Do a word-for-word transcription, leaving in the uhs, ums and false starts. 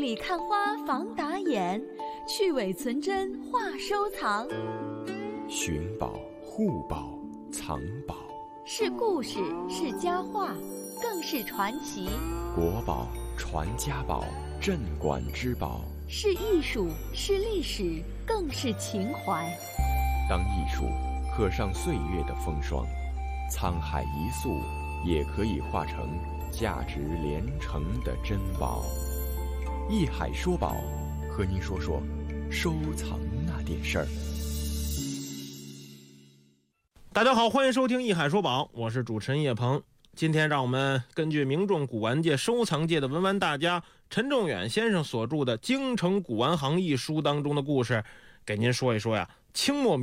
里看花防打眼，去伪存真话收藏。 寻宝、护宝、藏宝， 是故事，是佳话，更是传奇。 国宝、传家宝、镇馆之宝， 是艺术，是历史，更是情怀。 当艺术刻上岁月的风霜，沧海一粟也可以化成价值连城的珍宝。艺海说宝，和您说说收藏那点事儿。 大家好，欢迎收听艺海说宝，我是主持人叶鹏。今天让我们根据名众古玩界、收藏界的文玩大家陈仲远先生所著的《京城古玩行》一书当中的故事，给您说一说呀，清末